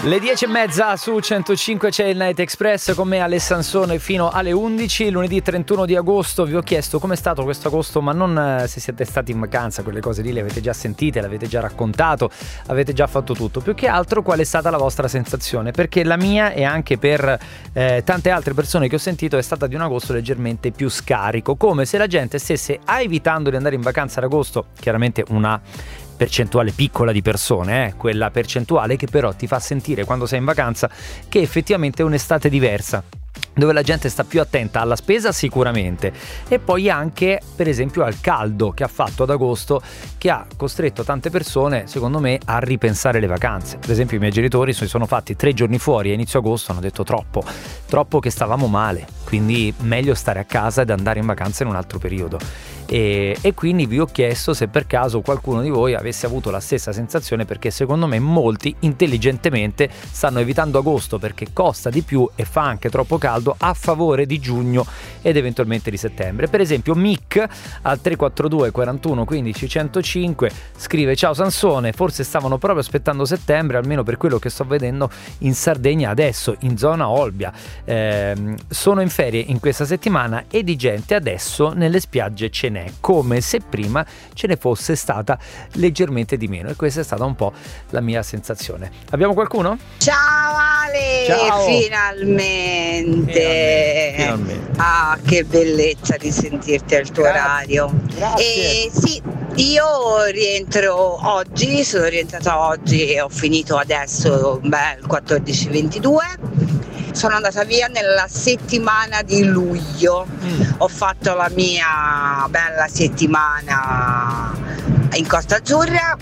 Le 10:30 su 105 c'è il Night Express con me Ale Sansone fino alle 11. Lunedì 31 di agosto vi ho chiesto com'è stato questo agosto, ma non se siete stati in vacanza, quelle cose lì le avete già sentite, le avete già raccontato, avete già fatto tutto. Più che altro qual è stata la vostra sensazione, perché la mia e anche per tante altre persone che ho sentito è stata di un agosto leggermente più scarico, come se la gente stesse evitando di andare in vacanza ad agosto. Chiaramente una percentuale piccola di persone, quella percentuale che però ti fa sentire quando sei in vacanza che effettivamente è un'estate diversa, dove la gente sta più attenta alla spesa sicuramente, e poi anche per esempio al caldo che ha fatto ad agosto, che ha costretto tante persone secondo me a ripensare le vacanze. Per esempio i miei genitori si sono fatti 3 giorni fuori a inizio agosto, hanno detto troppo che stavamo male, quindi meglio stare a casa ed andare in vacanza in un altro periodo. E quindi vi ho chiesto se per caso qualcuno di voi avesse avuto la stessa sensazione, perché secondo me molti intelligentemente stanno evitando agosto perché costa di più e fa anche troppo caldo, a favore di giugno ed eventualmente di settembre. Per esempio Mick al 342 41 15 105 scrive: ciao Sansone, forse stavano proprio aspettando settembre, almeno per quello che sto vedendo in Sardegna adesso, in zona Olbia. Sono in ferie in questa settimana e di gente adesso nelle spiagge ce n'è, come se prima ce ne fosse stata leggermente di meno, e questa è stata un po' la mia sensazione. Abbiamo qualcuno? Ciao Ale, ciao. Finalmente. Ah, che bellezza di sentirti al tuo orario. Grazie. Sì, io rientro oggi, sono rientrata oggi e ho finito adesso il 14-22. Sono andata via nella settimana di luglio, ho fatto la mia bella settimana in Costa Azzurra,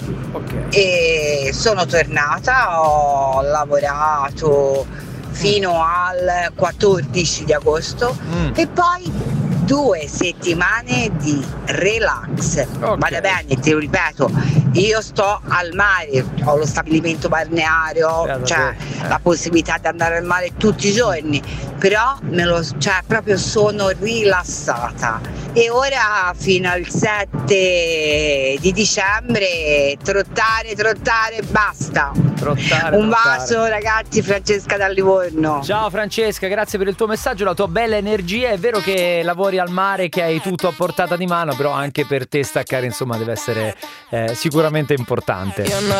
e sono tornata, ho lavorato fino al 14 di agosto e poi 2 settimane di relax. Vada bene, te lo ripeto, io sto al mare, ho lo stabilimento balneare, cioè la possibilità di andare al mare tutti i giorni, però proprio sono rilassata. E ora fino al 7 di dicembre trottare, basta. Un bacio ragazzi, Francesca da Livorno. Ciao Francesca, grazie per il tuo messaggio, la tua bella energia. È vero che lavori al mare, che hai tutto a portata di mano, però anche per te staccare insomma deve essere sicuramente importante.